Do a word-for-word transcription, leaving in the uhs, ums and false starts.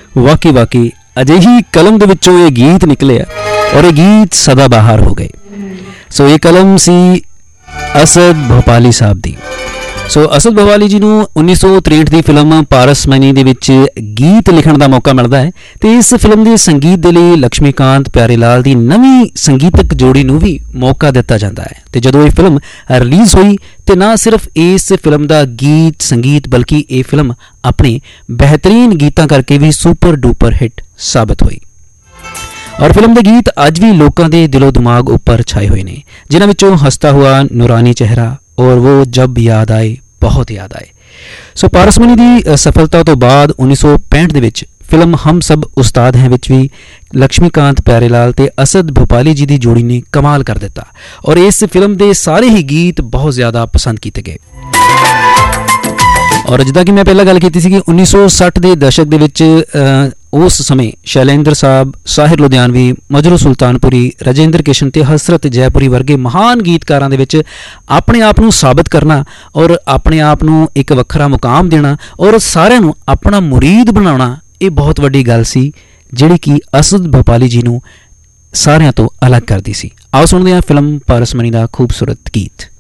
वाकई वाकई अजिही कलम दे विचों ये गीत निकले और ये गीत सदाबहार हो गए। सो ये कलम सी असद भोपाली साहब दी। सो असद भोपाली जी नूं उन्नीस सौ त्रेंठ की फिल्म पारसमनी दे विच गीत लिखण का मौका मिलता है। तो इस फिल्म के संगीत के लिए लक्ष्मीकांत प्यारेलाल की नवीं संगीतक जोड़ी नूं भी मौका दिता जाता है। तो जदों ये फिल्म रिलीज़ हुई तो ना सिर्फ इस फिल्म का गीत संगीत बल्कि ये फिल्म अपने बेहतरीन गीतां करके भी सुपर डुपर हिट साबित हुई। और फिल्म के गीत अज भी लोगों के दिलो दिमाग उपर छाए हुए हैं, जिन्हां विचों हंसता हुआ नूरानी चेहरा और वो जब याद आए बहुत याद आए। सो पारसमनी की सफलता तो बाद उन्नीस सौ पैंठ के फिल्म हम सब उस्ताद हैं विच भी लक्ष्मीकांत प्यारेलाल ते असद भोपाली जी की जोड़ी ने कमाल कर दिता और इस फिल्म के सारे ही गीत बहुत ज़्यादा पसंद किए गए। और जिदा कि मैं पहला गल की सी कि उन्नीस सौ सठ के दशक के उस समय शैलेंद्र साहब, साहिर लुधियानवी, मजरू सुल्तानपुरी, राजेंद्र किशन ते हसरत जयपुरी वर्गे महान गीतकारां दे विच अपने आप नूं साबित करना और अपने आप नूं एक वखरा मुकाम देना और सारिआं नूं अपना मुरीद बनाउणा, ये बहुत वड्डी गल सी जिहड़ी कि असद भोपाली जी नूं सारिआं तो अलग करदी सी। आओ सुणदे हां फिल्म पारसमनी दा खूबसूरत गीत।